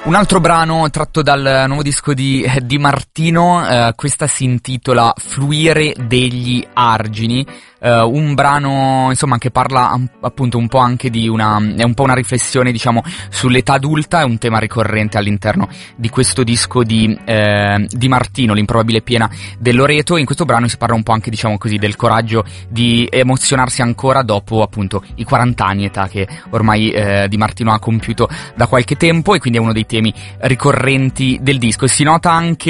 Un altro brano tratto dal nuovo disco di Martino, questa si intitola Fluire degli argini, un brano insomma che parla appunto un po' anche di è un po' una riflessione diciamo sull'età adulta, è un tema ricorrente all'interno di questo disco di Martino, l'improbabile piena del Loreto. In questo brano si parla un po' anche diciamo così del coraggio di emozionarsi ancora dopo appunto i 40 anni, età che ormai Di Martino ha compiuto da qualche tempo, e quindi è uno dei temi ricorrenti del disco. Si nota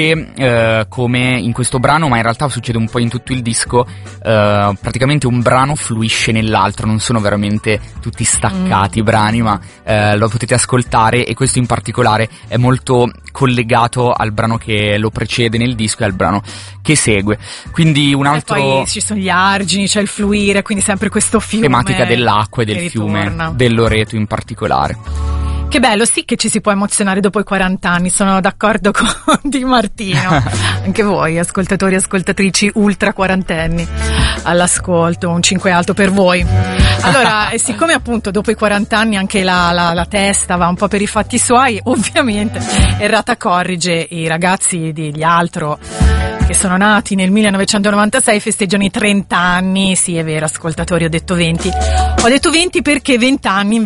anche come in questo brano, ma in realtà succede un po' in tutto il disco, praticamente un brano fluisce nell'altro, non sono veramente tutti staccati i brani, ma lo potete ascoltare, e questo in particolare è molto collegato al brano che lo precede nel disco e al brano che segue. Quindi un altro... E poi ci sono gli argini, c'è il fluire, quindi sempre questo fiume. Tematica dell'acqua e del fiume, del Loreto in particolare. Che bello, sì che ci si può emozionare dopo i 40 anni, sono d'accordo con Di Martino. Anche voi, ascoltatori e ascoltatrici ultra quarantenni, all'ascolto, un 5 alto per voi. Allora, siccome appunto dopo i 40 anni anche la testa va un po' per i fatti suoi, ovviamente Errata corrige, i ragazzi degli Altro che sono nati nel 1996 festeggiano i 30 anni. Sì, è vero, ascoltatori, ho detto 20. Ho detto 20 perché 20 anni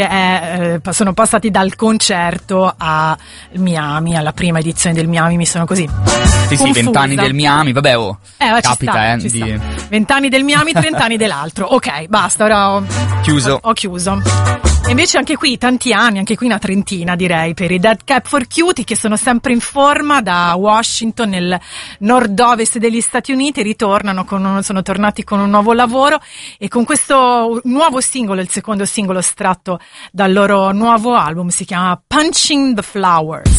invece sono passati dal concerto a Miami, alla prima edizione del Miami, mi sono così Sì, 20 anni del Miami, vabbè, capita, ci sta. 20 anni del Miami, 30 anni dell'altro. Ok, basta, ora ho chiuso. E invece anche qui tanti anni, anche qui una trentina direi, per i Dead Cap for Cutie, che sono sempre in forma da Washington, nel nord-ovest degli Stati Uniti, sono tornati con un nuovo lavoro, e con questo nuovo singolo, il secondo singolo estratto dal loro nuovo album, si chiama Punching the Flowers.